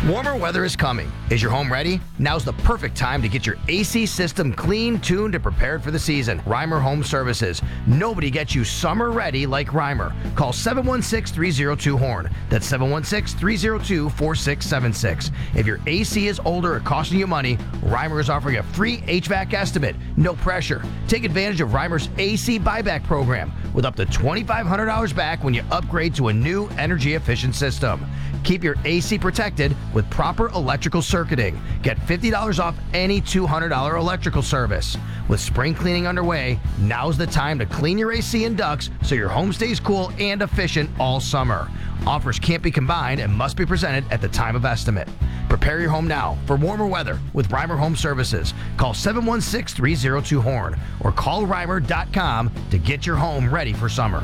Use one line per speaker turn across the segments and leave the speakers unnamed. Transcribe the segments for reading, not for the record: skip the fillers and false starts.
Warmer weather is coming. Is your home ready? Now's the perfect time to get your AC system clean, tuned, and prepared for the season. Reimer Home Services. Nobody gets you summer ready like Reimer. Call 716-302-HORN. That's 716-302-4676. If your AC is older or costing you money, Reimer is offering a free HVAC estimate. No pressure. Take advantage of Reimer's AC buyback program with up to $2,500 back when you upgrade to a new energy-efficient system. Keep your AC protected with proper electrical circuiting. Get $50 off any $200 electrical service. With spring cleaning underway, now's the time to clean your AC and ducts so your home stays cool and efficient all summer. Offers can't be combined and must be presented at the time of estimate. Prepare your home now for warmer weather with Reimer Home Services. Call 716-302-HORN or call Reimer.com to get your home ready for summer.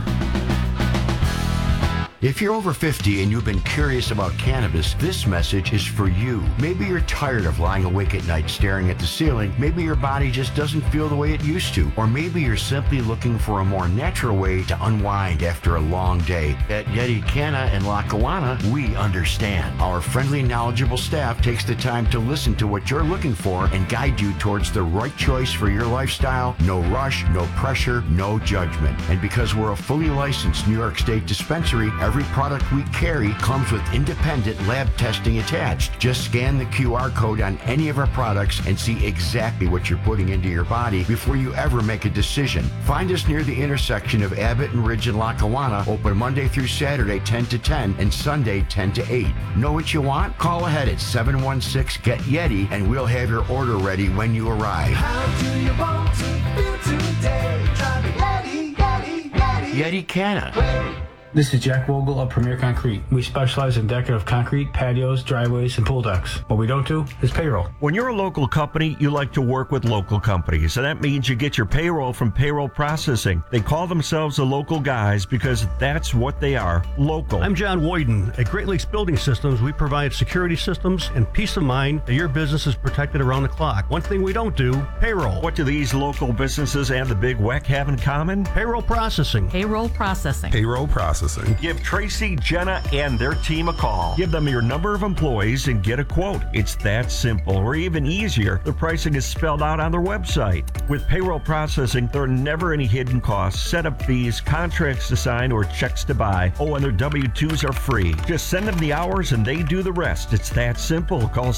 If you're over 50 and you've been curious about cannabis, this message is for you. Maybe you're tired of lying awake at night staring at the ceiling. Maybe your body just doesn't feel the way it used to. Or maybe you're simply looking for a more natural way to unwind after a long day. At Yeti Canna and Lackawanna, we understand. Our friendly, knowledgeable staff takes the time to listen to what you're looking for and guide you towards the right choice for your lifestyle. No rush, no pressure, no judgment. And because we're a fully licensed New York State dispensary, every product we carry comes with independent lab testing attached. Just scan the QR code on any of our products and see exactly what you're putting into your body before you ever make a decision. Find us near the intersection of Abbott and Ridge in Lackawanna, open Monday through Saturday 10 to 10 and Sunday 10 to 8. Know what you want? Call ahead at 716-GET-YETI and we'll have your order ready when you arrive.
How do you want to feel today? Try the Yeti, Yeti, Yeti.
Yeti Canna.
This is Jack Vogel of Premier Concrete. We specialize in decorative concrete, patios, driveways, and pool decks. What we don't do is payroll.
When you're a local company, you like to work with local companies, and that means you get your payroll from Payroll Processing. They call themselves the local guys because that's what they are, local.
I'm John Woyden. At Great Lakes Building Systems, we provide security systems and peace of mind that your business is protected around the clock. One thing we don't do, payroll.
What do these local businesses and the Big WEC have in common?
Payroll processing.
Payroll processing.
Payroll processing.
Give Tracy, Jenna, and their team a call. Give them your number of employees and get a quote. It's that simple, or even easier. The pricing is spelled out on their website. With payroll processing, there are never any hidden costs, setup fees, contracts to sign, or checks to buy. Oh, and their W-2s are free. Just send them the hours and they do the rest. It's that simple. Call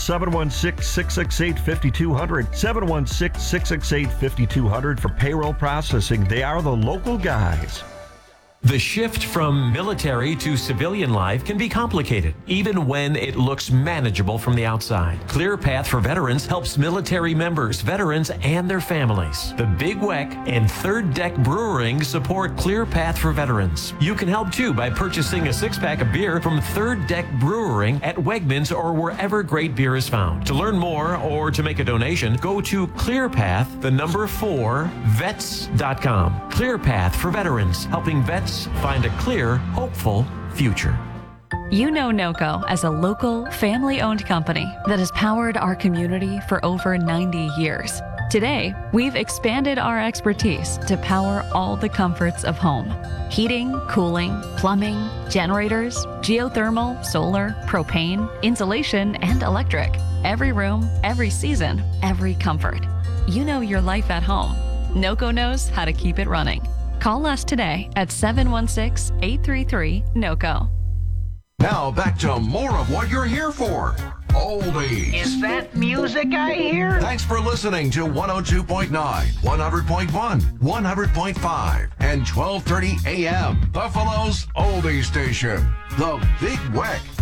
716-668-5200. 716-668-5200 for payroll processing. They are the local guys.
The shift from military to civilian life can be complicated, even when it looks manageable from the outside. Clear Path for Veterans helps military members, veterans, and their families. The Big WEC and Third Deck Brewing support Clear Path for Veterans. You can help too by purchasing a 6-pack of beer from Third Deck Brewing at Wegmans or wherever great beer is found. To learn more or to make a donation, go to ClearPath, the number 4, vets.com. Clear Path for Veterans, helping vets find a clear, hopeful future.
You know NOCO as a local, family-owned company that has powered our community for over 90 years. Today, we've expanded our expertise to power all the comforts of home. Heating, cooling, plumbing, generators, geothermal, solar, propane, insulation, and electric. Every room, every season, every comfort. You know your life at home. NOCO knows how to keep it running. Call us today at 716-833-NOCO.
Now back to more of what you're here for. Oldies.
Is that music I hear?
Thanks for listening to 102.9, 100.1, 100.5, and 1230 AM. Buffalo's Oldie Station. The Big WEC.